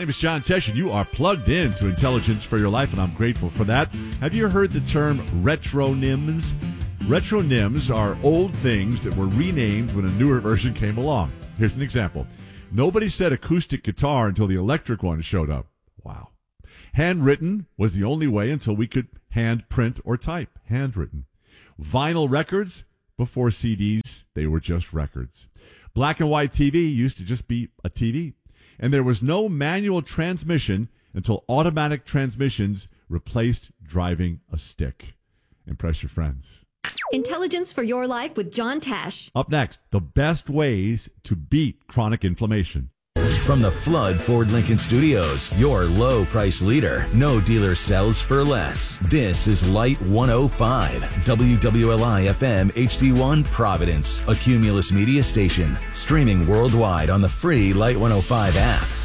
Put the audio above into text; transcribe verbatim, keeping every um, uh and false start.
name is John Tesh, and you are plugged in to Intelligence for Your Life, and I'm grateful for that. Have you heard the term retronyms? Retronyms are old things that were renamed when a newer version came along. Here's an example. Nobody said acoustic guitar until the electric one showed up. Wow. Handwritten was the only way until we could hand print or type. Handwritten. Vinyl records, before C Ds, they were just records. Black and white T V used to just be a T V. And there was no manual transmission until automatic transmissions replaced driving a stick. Impress your friends. Intelligence for Your Life with John Tesh. Up next, the best ways to beat chronic inflammation. From the Flood Ford Lincoln Studios, your low price leader. No dealer sells for less. This is Light one oh five, W W L I F M H D one Providence, a Cumulus media station. Streaming worldwide on the free Light one oh five app.